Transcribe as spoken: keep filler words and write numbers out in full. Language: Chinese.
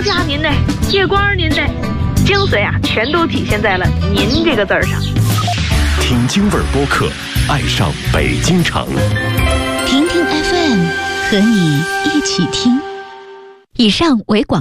家您的、月光您的，精髓啊，全都体现在了“您”这个字儿上。 听京味儿播客，爱上北京城。 听听 F M， 和你一起听。以上为广